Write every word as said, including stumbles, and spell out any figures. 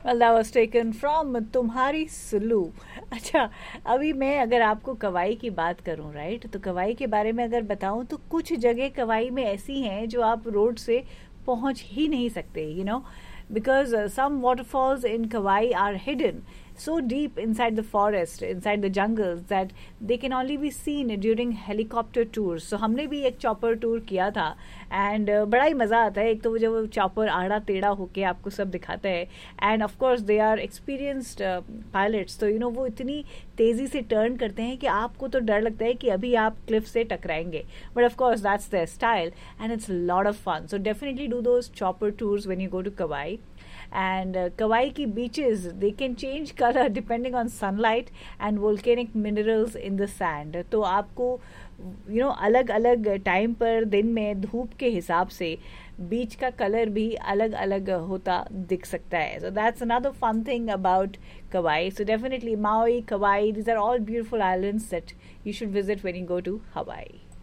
Well, that was taken from तुम्हारी सुलू. अच्छा, अभी मैं अगर आपको कवाई की बात करूं, राइट, तो कवाई के बारे में अगर बताऊं तो कुछ जगह कवाई में ऐसी हैं जो आप रोड से पहुंच ही नहीं सकते, you know, because uh, some waterfalls in Kauai are hidden so deep inside the forest, inside the jungles, that they can only be seen during helicopter tours. So हमने भी एक चॉपर टूर किया था and uh, बड़ा ही मज़ा आता है. एक तो वो जब वो चॉपर आड़ा टेढ़ा होके आपको सब दिखाता है, end of course they are experienced pilots, तो यू नो वो इतनी तेज़ी से टर्न करते हैं कि आपको तो डर लगता है कि अभी आप क्लिफ से टकराएंगे. But of course that's there style and it's lot of fun. So definitely do those chopper tours when you go to kavai. And uh, Kauai ki beaches, they can change color depending on sunlight and volcanic minerals in the sand. तो आपको you know अलग अलग time पर दिन में धूप के हिसाब से बीच का कलर भी अलग अलग होता दिख सकता है. So that's another fun thing about Kauai. So definitely Maui, Kauai, these are all beautiful islands that you should visit when you go to Hawaii.